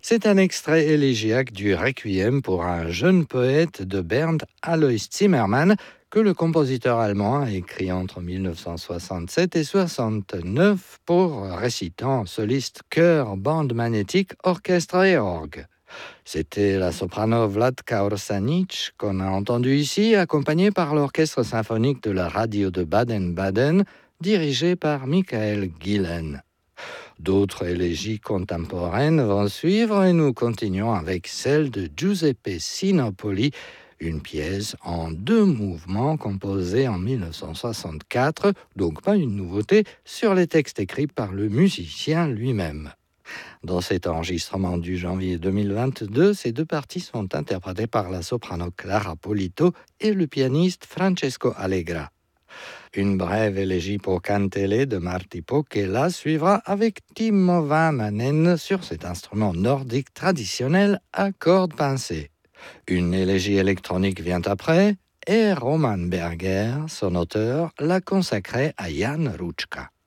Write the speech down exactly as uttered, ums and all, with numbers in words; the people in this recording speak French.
C'est un extrait élégiaque du Requiem pour un jeune poète de Bernd Alois Zimmermann que le compositeur allemand a écrit entre dix-neuf cent soixante-sept et soixante-neuf pour récitant, soliste, chœur, bande magnétique, orchestre et orgue. C'était la soprano Vladka Orsanic qu'on a entendue ici, accompagnée par l'orchestre symphonique de la radio de Baden-Baden, dirigé par Michael Gillen. D'autres élégies contemporaines vont suivre et nous continuons avec celle de Giuseppe Sinopoli, une pièce en deux mouvements composée en dix-neuf cent soixante-quatre, donc pas une nouveauté, sur les textes écrits par le musicien lui-même. Dans cet enregistrement du janvier deux mille vingt-deux, ces deux parties sont interprétées par la soprano Clara Polito et le pianiste Francesco Allegra. Une brève élégie pour Kantele de Martti Pokela suivra avec Timo Vähämänen sur cet instrument nordique traditionnel à cordes pincées. Une élégie électronique vient après et Roman Berger, son auteur, l'a consacrée à Jan Ručka.